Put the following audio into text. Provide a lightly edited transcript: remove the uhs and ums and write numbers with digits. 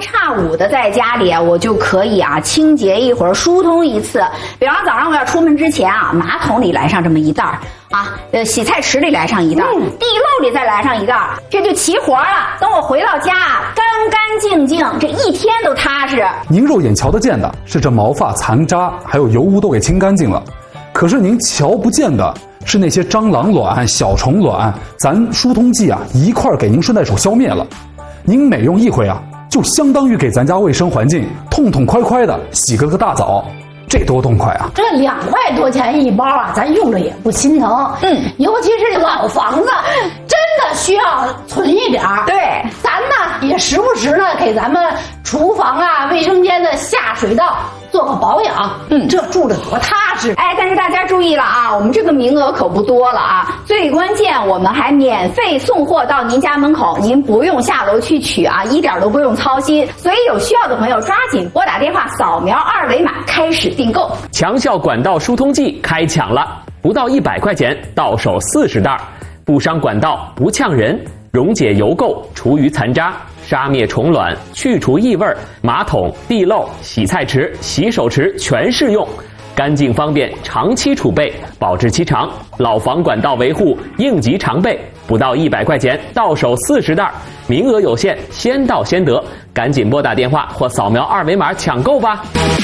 差5的在家里我就可以清洁一会儿，疏通一次。比方早上我要出门之前马桶里来上这么一袋洗菜池里来上一袋，地漏里再来上一袋，这就齐活了。等我回到家干干净净，这一天都踏实。 您肉眼瞧得见的是这毛发残渣还有油污都给清干净了，可是您瞧不见的是那些蟑螂卵、小虫卵，咱疏通剂一块给您顺带手消灭了。您每用一回就相当于给咱家卫生环境痛痛快快的洗个大澡，这多痛快啊！ 这2块多钱一包咱用着也不心疼。尤其是这老房子，真的需要存一点儿。 对， 咱呢也时不时呢给咱们厨房卫生间的下水道做个保养。这住着多踏实。 但是大家注意了我们这个名额可不多了最关键我们还免费送货到您家门口，您不用下楼去取一点都不用操心。所以有需要的朋友抓紧拨打电话，扫描2维码开始订购。 强效管道疏通剂开抢了，不到100块钱到手40袋，不伤管道，不呛人，溶解油垢，除余残渣，杀灭虫卵，去除异味，马桶、地漏、洗菜池、洗手池全适用，干净方便，长期储备，保质期长，老房管道维护应急常备，不到100块钱到手40袋，名额有限，先到先得，赶紧拨打电话或扫描2维码抢购吧。